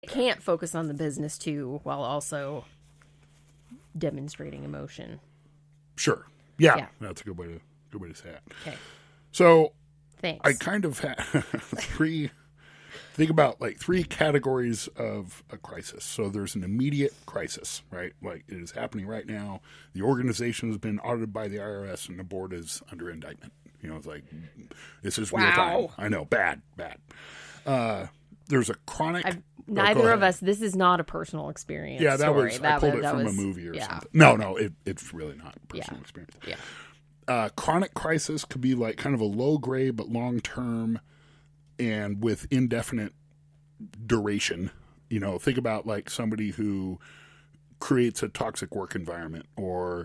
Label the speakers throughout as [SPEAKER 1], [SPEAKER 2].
[SPEAKER 1] can't focus on the business too while also demonstrating emotion.
[SPEAKER 2] Sure. Yeah. That's a good way to say it.
[SPEAKER 1] Okay.
[SPEAKER 2] So
[SPEAKER 1] Thanks.
[SPEAKER 2] I kind of had three categories of a crisis. So there's an immediate crisis, right? Like it is happening right now. The organization has been audited by the IRS and the board is under indictment. It's like, this is real time. I know. Bad. There's a chronic.
[SPEAKER 1] Neither of us. This is not a personal experience.
[SPEAKER 2] Yeah,
[SPEAKER 1] story.
[SPEAKER 2] I pulled it from a movie or something. No, it's really not a personal experience.
[SPEAKER 1] Yeah.
[SPEAKER 2] Chronic crisis could be like kind of a low grade but long term, and with indefinite duration. Think about like somebody who creates a toxic work environment, or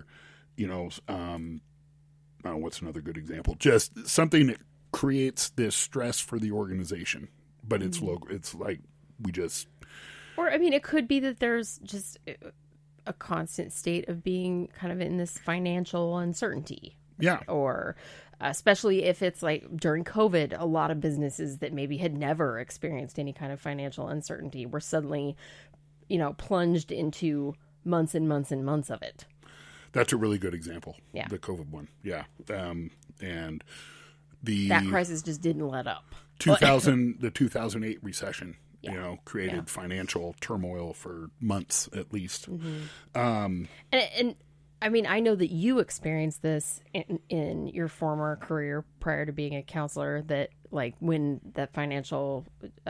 [SPEAKER 2] what's another good example? Just something that creates this stress for the organization, but it's low. It's like we just.
[SPEAKER 1] Or, it could be that there's just a constant state of being kind of in this financial uncertainty.
[SPEAKER 2] Yeah.
[SPEAKER 1] Or especially if it's like during COVID, a lot of businesses that maybe had never experienced any kind of financial uncertainty were suddenly, plunged into months and months and months of it.
[SPEAKER 2] That's a really good example.
[SPEAKER 1] Yeah.
[SPEAKER 2] The COVID one. Yeah. And
[SPEAKER 1] that crisis just didn't let up.
[SPEAKER 2] The 2008 recession. Created financial turmoil for months at least.
[SPEAKER 1] Mm-hmm. And I know that you experienced this in your former career prior to being a counselor, that like when that financial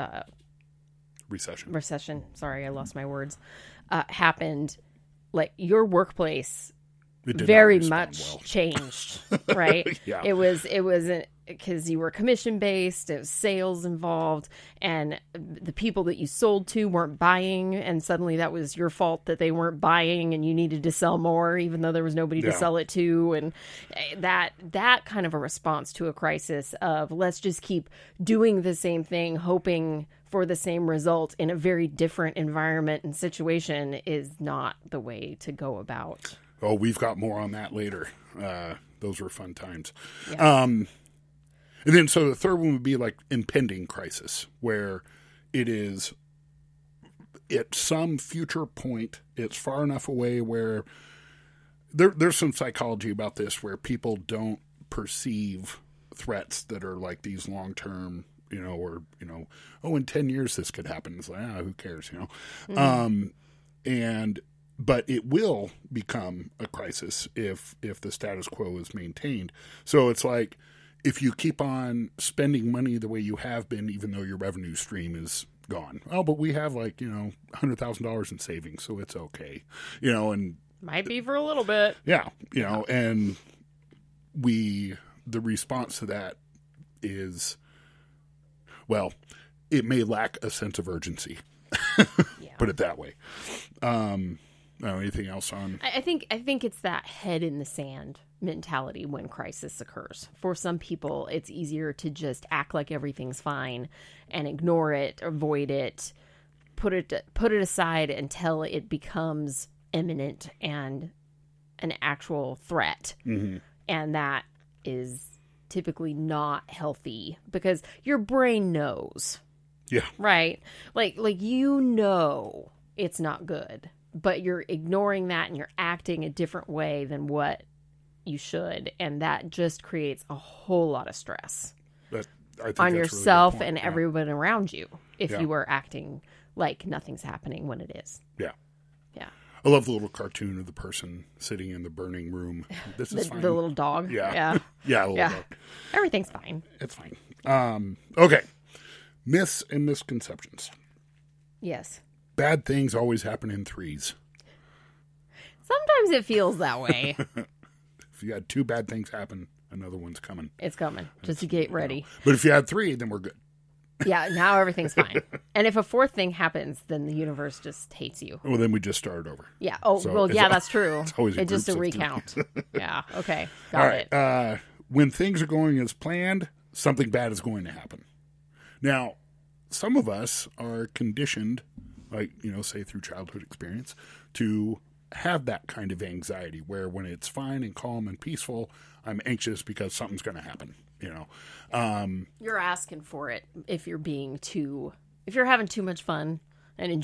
[SPEAKER 1] recession, sorry, I lost my words, happened, like your workplace very much changed, right?
[SPEAKER 2] Yeah.
[SPEAKER 1] It was because you were commission based, it was sales involved, and the people that you sold to weren't buying, and suddenly that was your fault that they weren't buying, and you needed to sell more even though there was nobody to sell it to. And that kind of a response to a crisis of let's just keep doing the same thing, hoping for the same result in a very different environment and situation is not the way to go about.
[SPEAKER 2] Oh, we've got more on that later. Those were fun times.
[SPEAKER 1] Yeah.
[SPEAKER 2] And then, so the third one would be like impending crisis, where it is at some future point, it's far enough away where there's some psychology about this, where people don't perceive threats that are like these long-term, in 10 years this could happen. It's like, who cares,
[SPEAKER 1] Mm-hmm.
[SPEAKER 2] But it will become a crisis if the status quo is maintained. So it's like, if you keep on spending money the way you have been, even though your revenue stream is gone. Oh, but we have like, $100,000 in savings, so it's okay. And
[SPEAKER 1] might be for a little bit.
[SPEAKER 2] Yeah. And the response to that is, well, it may lack a sense of urgency. Put it that way. Anything else on?
[SPEAKER 1] I think it's that head in the sand mentality when crisis occurs. For some people, it's easier to just act like everything's fine and ignore it, avoid it, put it aside until it becomes imminent and an actual threat.
[SPEAKER 2] Mm-hmm.
[SPEAKER 1] And that is typically not healthy because your brain knows.
[SPEAKER 2] Yeah.
[SPEAKER 1] Right? Like it's not good, but you're ignoring that and you're acting a different way than what you should, and that just creates a whole lot of stress on yourself
[SPEAKER 2] really
[SPEAKER 1] and everyone around you if you are acting like nothing's happening when it is.
[SPEAKER 2] Yeah.
[SPEAKER 1] Yeah.
[SPEAKER 2] I love the little cartoon of the person sitting in the burning room. This is fine.
[SPEAKER 1] The little dog.
[SPEAKER 2] Yeah. Yeah. A little dog.
[SPEAKER 1] Everything's fine.
[SPEAKER 2] It's fine. Okay. Myths and misconceptions.
[SPEAKER 1] Yes.
[SPEAKER 2] Bad things always happen in threes.
[SPEAKER 1] Sometimes it feels that way.
[SPEAKER 2] If you had two bad things happen, another one's coming.
[SPEAKER 1] It's coming. Just to get ready.
[SPEAKER 2] But if you had three, then we're good.
[SPEAKER 1] Yeah, now everything's fine. And if a fourth thing happens, then the universe just hates you.
[SPEAKER 2] Well, then we just started over.
[SPEAKER 1] Yeah. Oh, so well, yeah, that's true.
[SPEAKER 2] It's always
[SPEAKER 1] just a
[SPEAKER 2] system.
[SPEAKER 1] recount. Yeah. Okay. Got it.
[SPEAKER 2] When things are going as planned, something bad is going to happen. Now, some of us are conditioned, like, say through childhood experience, to have that kind of anxiety where when it's fine and calm and peaceful, I'm anxious because something's going to happen,
[SPEAKER 1] You're asking for it if you're having too much fun and enjoying